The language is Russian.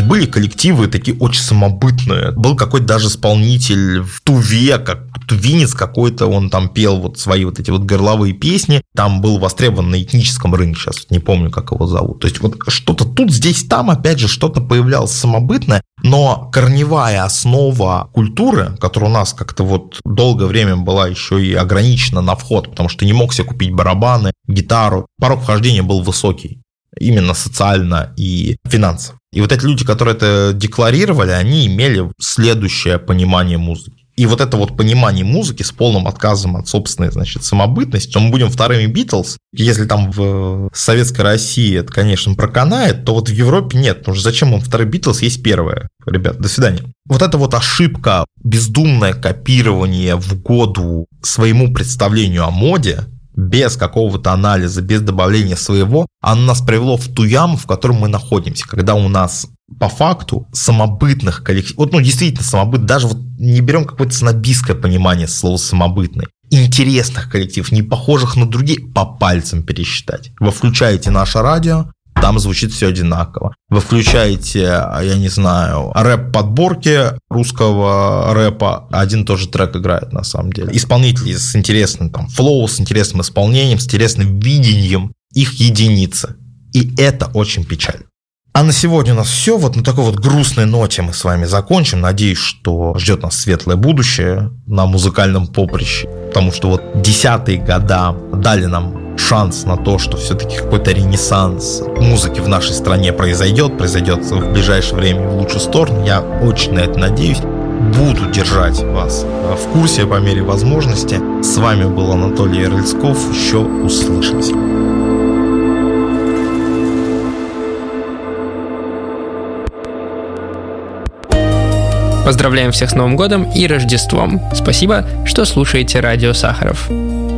есть были коллективы такие очень самобытные. Был какой-то даже исполнитель в Туве, как тувинец какой-то, он там пел вот свои вот эти вот горловые песни. Там был востребован на этническом рынке, сейчас не помню, как его зовут. То есть вот что-то тут, здесь, там, опять же, что-то появлялось самобытное, но корневая основа культуры, которая у нас как-то вот долгое время была еще и ограничена на вход, потому что ты не мог себе купить барабаны, гитару, порог вхождения был высокий, именно социально и финансово. И вот эти люди, которые это декларировали, они имели следующее понимание музыки. И вот это вот понимание музыки с полным отказом от собственной, значит, самобытности, то мы будем вторыми Битлз. Если там в Советской России это, конечно, проканает, то вот в Европе нет, потому что зачем им второй Битлз, есть первое. Ребят, до свидания. Вот эта вот ошибка, бездумное копирование в угоду своему представлению о моде, без какого-то анализа, без добавления своего, оно нас привело в ту яму, в которой мы находимся, когда у нас по факту самобытных коллективов, вот, ну, действительно самобытных, даже вот не берем какое-то снобистское понимание слова самобытный, интересных коллективов, не похожих на другие, по пальцам пересчитать. Вы включаете наше радио, там звучит все одинаково. Вы включаете, я не знаю, рэп-подборки русского рэпа, один и тот же трек играет на самом деле. Исполнители с интересным там флоу, с интересным исполнением, с интересным видением, их единицы. И это очень печально. А на сегодня у нас все. Вот на такой вот грустной ноте мы с вами закончим. Надеюсь, что ждет нас светлое будущее на музыкальном поприще. Потому что вот 10-е года дали нам шанс на то, что все-таки какой-то ренессанс музыки в нашей стране произойдет в ближайшее время в лучшую сторону. Я очень на это надеюсь. Буду держать вас в курсе по мере возможности. С вами был Анатолий Ярлицков. Еще услышимся. Поздравляем всех с Новым годом и Рождеством. Спасибо, что слушаете Радио Сахаров.